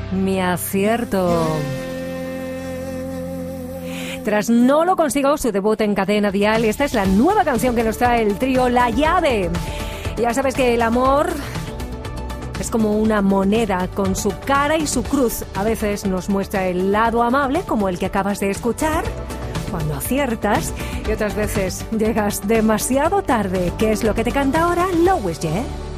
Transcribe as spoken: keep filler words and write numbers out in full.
Mi acierto. Tras No lo consigo, su debut en Cadena Dial, esta es la nueva canción que nos trae el trío La Llave. Ya sabes que el amor es como una moneda con su cara y su cruz. A veces nos muestra el lado amable, como el que acabas de escuchar, cuando aciertas, y otras veces llegas demasiado tarde. ¿Qué es lo que te canta ahora Louis J?